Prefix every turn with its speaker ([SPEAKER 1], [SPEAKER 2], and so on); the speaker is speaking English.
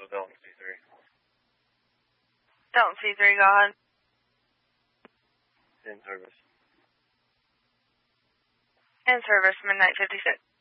[SPEAKER 1] Central Delta C3.
[SPEAKER 2] Delta C3, go ahead.
[SPEAKER 1] In service.
[SPEAKER 2] In service, midnight 56.